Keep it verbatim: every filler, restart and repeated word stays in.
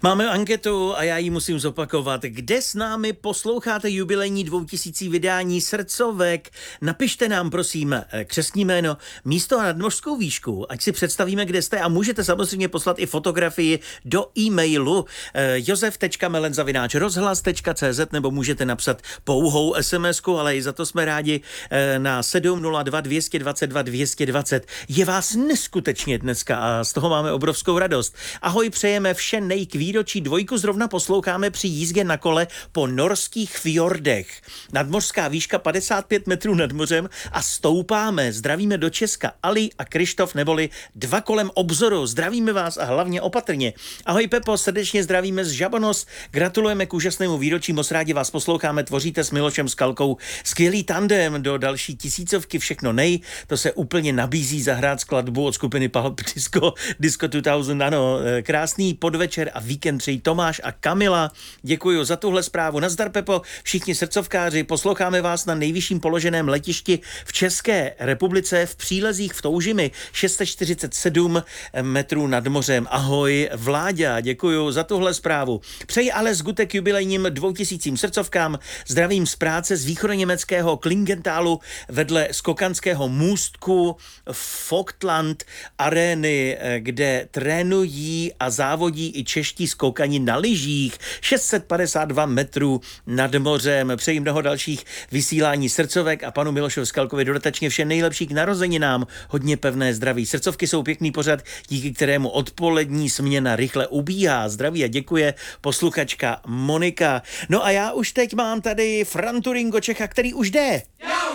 Máme anketu a já ji musím zopakovat. Kde s námi posloucháte jubilejní dvoutisící vydání Srdcovek? Napište nám, prosím, křestní jméno, místo a nadmořskou výšku, ať si představíme, kde jste, a můžete samozřejmě poslat i fotografii do e-mailu josef tečka melen zavináč rozhlas tečka cé zet nebo můžete napsat pouhou SMSku, ale i za to jsme rádi, na sedm nula dva dvě dva dva dvě dva nula. Je vás neskutečně dneska a z toho máme obrovskou radost. Ahoj, přejeme vše nej k výročí. Dvojku zrovna posloucháme při jízdě na kole po norských fjordech. Nadmořská výška padesát pět metrů nad mořem a stoupáme. Zdravíme do Česka Ali a Krištof, neboli dva kolem obzoru. Zdravíme vás a hlavně opatrně. Ahoj Pepo, srdečně zdravíme z Žabonos. Gratulujeme k úžasnému výročí, moc rádi vás posloucháme, tvoříte s Milošem Skalkou skvělý tandem do další tisícovky, všechno nej. To se úplně nabízí zahrát skladbu od skupiny Palp Disco, Disco dva tisíce, ano, krásný podvečer a víkend přejí Tomáš a Kamila. Děkuji za tuhle zprávu. Nazdar Pepo, všichni srdcovkáři, posloucháme vás na nejvyšším položeném letišti v České republice v Přílezích v Toužimi, šest set čtyřicet sedm metrů nad mořem. Ahoj Vláďa, děkuji za tuhle zprávu. Přeji ale zgutek k jubilejním dvoutisícím srdcovkám. Zdravím z práce z východoněmeckého Klingentálu vedle skokanského můstku Vogtland arény, kde trénují a závodí i čeští skokani na lyžích. šest set padesát dva metrů nad mořem. Přeji mnoho dalších vysílání srdcovek a panu Milošovi Skalkovi dodatečně vše nejlepší k narozeninám. Hodně pevné zdraví. Srdcovky jsou pěkný pořad, díky kterému odpolední směna rychle ubíhá. Zdraví a děkuje posluchačka Monika. No a já už teď mám tady Fran Turingo Čecha, který už jde.